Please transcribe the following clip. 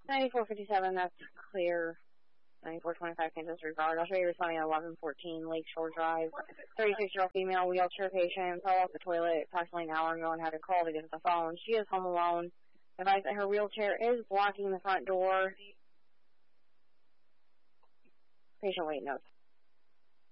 9457, that's clear. 9425, Kansas Regard. I'll show you responding at 1114 Lakeshore Drive. 36-year-old female, wheelchair patient, fell off the toilet approximately an hour ago and had to call to get to the phone. She is home alone. Advised that her wheelchair is blocking the front door. Patient wait notes.